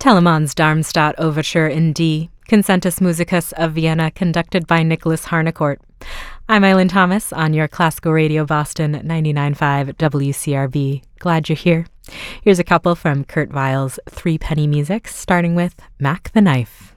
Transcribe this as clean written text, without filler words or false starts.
Telemann's Darmstadt Overture in D, Concentus Musicus of Vienna, conducted by Nicholas Harnoncourt. I'm Eileen Thomas on your Classical Radio Boston 99.5 WCRB. Glad you're here. Here's a couple from Kurt Weill's Three Penny Music, starting with Mac the Knife.